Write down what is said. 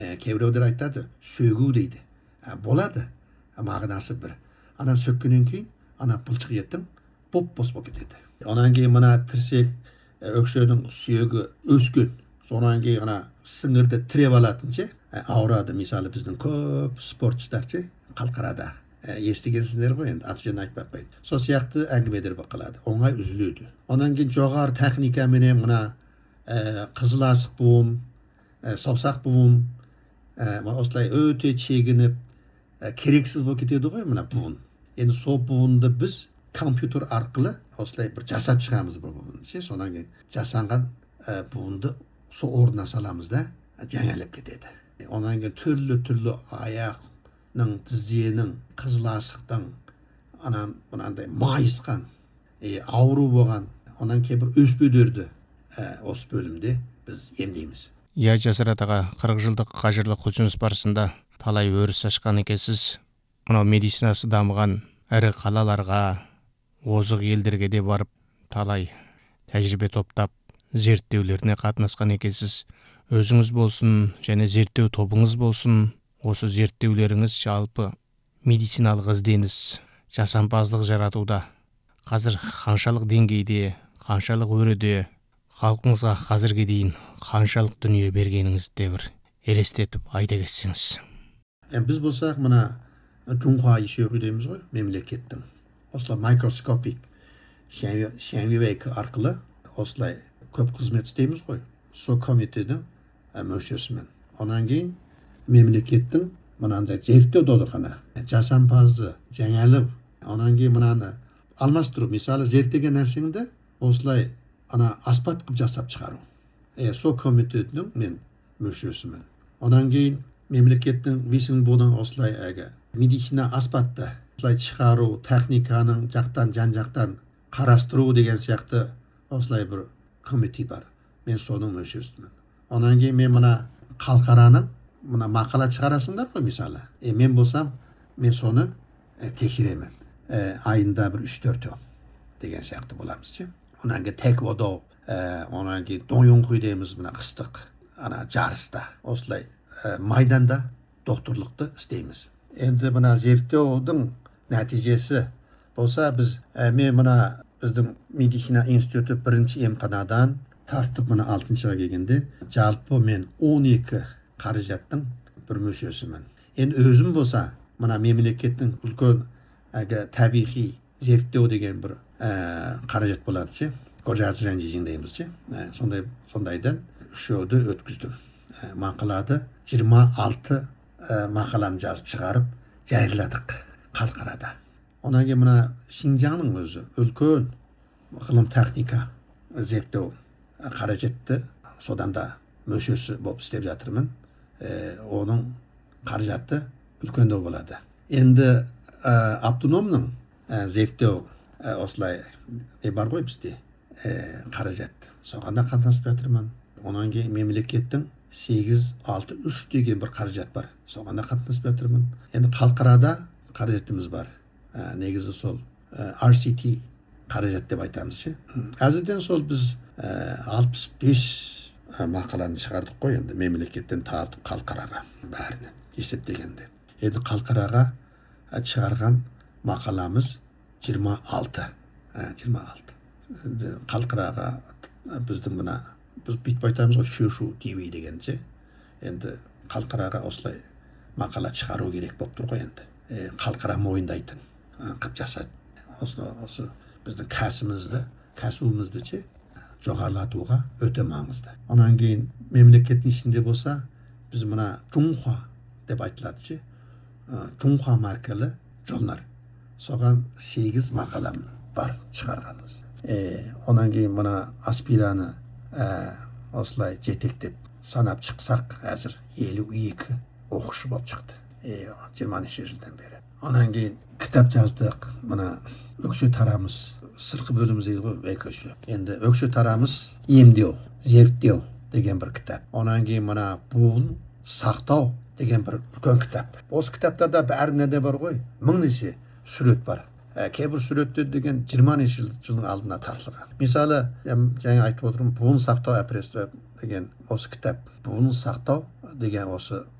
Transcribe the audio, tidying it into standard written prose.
Кейбіреулер айтады, сөгу дейді. Болады, мағынасы бір. Анан сөккеннен кейін, ана бұлшық еттің боп-бос болып кетеді. Онан кейін мына тірсек өкшенің сүйегі өскен. Сонан кейін ана сіңірді тіреп алатын ше, ауырады. Мысалы біздің көп спортшылар ше, қалқарада. Естігенсіздер ғой енді, аты жөнін айтпай қойды. Сол сияқты әңгімелер болып қалады. Оңай үзіледі. Онан кейін жоғары техникаменен мына қызыл асық буын, саусақ буын, осылай өте чегініп, керексіз болып кетеді ғой мына буын. Енді сол буынды біз компьютер арқылы осылай бір жасап шығамыз бір буын. Сонан кейін жасанған буынды сол орнына саламыз да, жаңалып кетеді. Онан кейін түрлі аяқның, тізенің, қызыл асықтың, анан мынандай майысқан, ауру болған, онан кейбір өспедерді осы бөлімде біз емдейміз. Жасаратаға 40 жылдық қажырлы құлшыныс барысында талай өріс ашқан екенсіз. Мынау медицинасы дамыған ірі қалаларға, озық елдерге де барып, талай тәжірибе топтап, зерттеулеріне қатынасқан екенсіз. Өзіңіз болсын, және зерттеу тобыңыз болсын, осы зерттеулеріңіз жалпы медициналық ізденіс, жасампаздық жаратуда қазір қаншалық деңгейде, қаншалық өреде, халқыңызға қазірге дейін қаншалық дүние бергеніңізді бір елестетіп айта кетсеңіз. Біз болсақ мына Жунхуа ишеуі дейміз ғой, мемлекеттің. Осылай микроскопик шәңвек арқылы осылай көп қызмет істейміз ғой. Сол комитетің мүшесімін. Онан кейін мемлекеттің мынандай зерттеу додырхана, жасампазы, жаңалық, онан кейін мынаны алмастыру. Мысалы зерттеген нәрсеңді осылай ана аспат қып жасап шығару. Сол комитетінің мен мүшесімін. Онан кейін мемлекеттің висің болың осылай медицина аспатты осылай шығару, техниканың жақтан, жан-жақтан қарастыру деген сияқты осылай бір комитет бар. Мен соның мүшесімін. Онан кейін мен мына қалқараның мына мақала шығарасыңдар ғой мысалы. Мен болсам, мен соны тексеремін. Айында бір 3-4 деген сияқты боламыз ше. Онан кейін тэквондо, онан кейін дойонхуй дейміз мына қыстық ана жарыста. Осылай майданда докторлықты істейміз. Енді мына зерттеудің нәтижесі болса мен мына біздің медицина институты бірінші емханадан тартып мына 6-ға келгенде жалпы мен 12 қаражаттың бір мүшесімін. Енді өзім болса мына мемлекеттің үлкен табиғи зерттеу деген бір қаражат болады ше. Кожажыран дейміз ше. Сондайдан 3-ді өткіздім. Мақалады 26 мақаланы жазып шығарып жарияладық қалқарада. Онан кейін мына Шинжаңның өзі үлкен ғылым техника зерттеу қаражатты содан да мүшесі болып істеп жатырмын. Оның қаражаты үлкендеу болады. Енді автономның зерттеу осылай бар ғой бізде қаражат. Соғанда қатынасып жатырмын. Онан кейін мемлекеттің 863 деген бір қаражат бар. Соғанда қатынасып жатырмын. Енді қалқарада қаражатымыз бар. Негізі сол RCT қаражат деп айтамыз ше. Әзірден сол біз 65 мақаланы шығардық қой енді мемлекеттен тартып қалқараға бәрінен есептегенде. Енді қалқараға шығарған мақаламыз 26. Қалқараға біздің мына біз бүйтіп айтамыз ғой шөшу TV дегенше. Енді қалқараға осылай мақала шығару керек болып тұр ғой енді. Қалқара мойындайтын қып жасады. Осы біздің кәсібімізді ше жоғарылатуға өте маңызды. Онан кейін мемлекеттің ішінде болса, біз мына Жунхуа деп айтылады ше. Жунхуа маркалы журнал. Соған 8 мақалам бар шығарғанымыз. Онан кейін мына аспираны осылай жетектеп санап шықсақ, әзір 52 оқушы болып шықты. 20 жылдан бері. Онан кейін кітап жаздық. Мына өкше тарамыз, сырқы бөліміз дейді ғой, өкше. Енді өкше тарамыз емдеу, зерттеу деген бір кітап. Онан кейін мына буын сақтау деген бір үлкен кітап. Осы кітаптарда бәрінде де бар ғой, мың неше сурет бар. кейбір суреттер деген 20 жылдың алдына тартылған. Мысалы, жаңа айтып отырмын, буын сақтау аппараты деген осы кітап. Буын сақтау деген осы